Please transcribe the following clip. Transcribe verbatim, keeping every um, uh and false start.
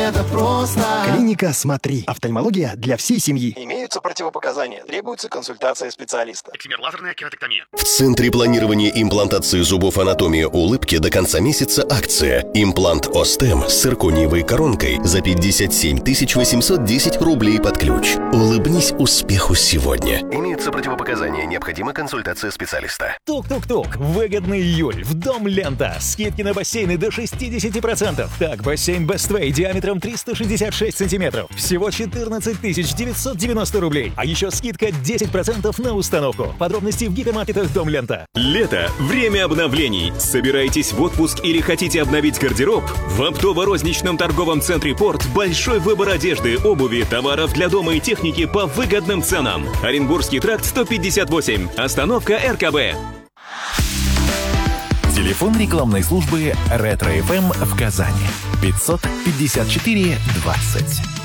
это просто. Клиника «Смотри». Офтальмология для всей семьи. Имеются противопоказания. Требуется консультация специалиста. Эксимер лазерная кератоктомия. В Центре планирования имплантации зубов «Анатомия улыбки» до конца месяца акция. Имплант Остем с циркониевой коронкой за пятьдесят семь тысяч восемьсот десять рублей под ключ. Улыбнись успеху сегодня. Имеются противопоказания. Необходима консультация специалиста. Тук-тук-тук. Выгодный июль. В Дом Лента. Скидки на бассейны до шестьдесят процентов. Так, бассейн Best Way диаметром триста шестьдесят шесть сантиметров. Всего четырнадцать тысяч девятьсот девяносто рублей. А еще скидка десять процентов на установку. Подробности в гипермаркетах Дом Лента. Лето – время обновлений. Собираетесь в отпуск или хотите обновить гардероб? В оптово-розничном торговом центре «Порт» большой выбор одежды, обуви, товаров для дома и техники по выгодным ценам. Оренбургский тракт сто пятьдесят восемь. Остановка эр ка бэ. Телефон рекламной службы «Ретро эф эм» в Казани. пятьсот пятьдесят четыре двадцать.